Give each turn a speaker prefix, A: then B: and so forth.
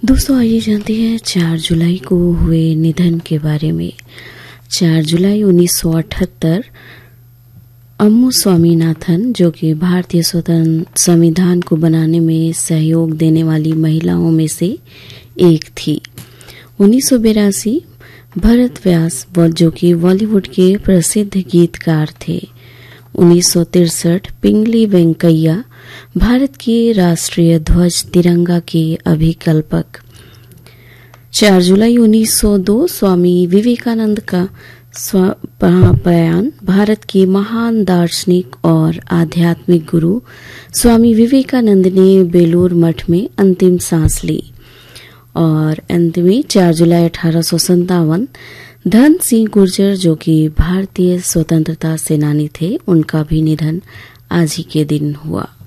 A: दोस्तों आइए जानते हैं 4 जुलाई को हुए निधन के बारे में। 4 जुलाई 1978 अम्मू स्वामीनाथन, जो कि भारतीय स्वतंत्र संविधान को बनाने में सहयोग देने वाली महिलाओं में से एक थी। 1982 भरत व्यास, जो कि बॉलीवुड के प्रसिद्ध गीतकार थे। 1963 पिंगली वेंकैया, भारत के राष्ट्रीय ध्वज तिरंगा के अभिकल्पक। 4 जुलाई 1902 स्वामी विवेकानंद का प्रयाण, भारत के महान दार्शनिक और आध्यात्मिक गुरु स्वामी विवेकानंद ने बेलूर मठ में अंतिम सांस ली। और अंत में 4 जुलाई 1857 धन सिंह गुर्जर, जो कि भारतीय स्वतंत्रता सेनानी थे, उनका भी निधन आज ही के दिन हुआ।